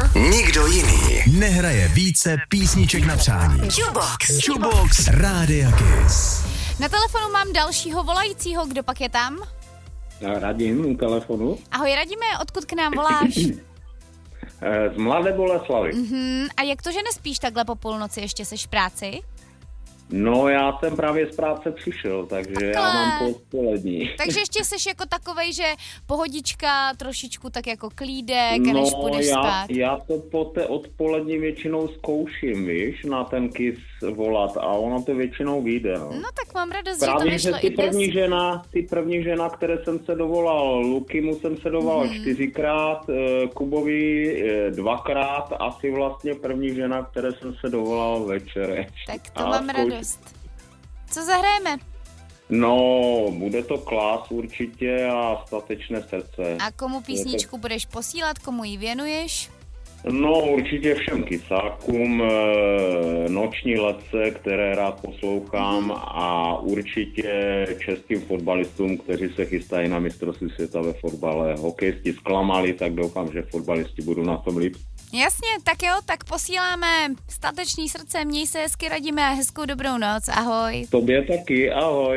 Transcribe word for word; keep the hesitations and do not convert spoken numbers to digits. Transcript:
Nikdo jiný nehraje více písniček na přání. Jukebox. Jukebox Rádia Kiss. Na telefonu mám dalšího volajícího, kdo pak je tam? Radim u telefonu. Ahoj Radime, odkud k nám voláš? Z Mladé Boleslavi. Uh-huh. A jak to, že nespíš takhle po půlnoci, ještě seš v práci? No, já jsem právě z práce přišel, takže takhle. Já mám odpolední. Takže ještě seš jako takovej, že pohodička, trošičku tak jako klídek, no, než půjdeš já, spát. já to po té odpolední většinou zkouším, víš, na ten Kiss volat a ono to většinou vyjde, no. No tak mám radost, právě, že to vyšlo že i ty dnes. první žena, ty první žena, které jsem se dovolal, Lukimu jsem se dovolal mm. čtyřikrát, Kubovi dvakrát, asi vlastně první žena, které jsem se dovolal večer. Tak to a mám zkouš... radost. Co zahrajeme? No, bude to Klás určitě a Statečné srdce. A komu písničku to... budeš posílat, komu ji věnuješ? No, určitě všem kysákům, noční letce, které rád poslouchám mm. a určitě českým fotbalistům, kteří se chystají na mistrovství světa ve fotbale. Hokejisti zklamali, tak doufám, že fotbalisti budou na tom líp. Jasně, tak jo, tak posíláme Statečný srdce, měj se hezky Radime a hezkou dobrou noc, ahoj. Tobě taky, ahoj.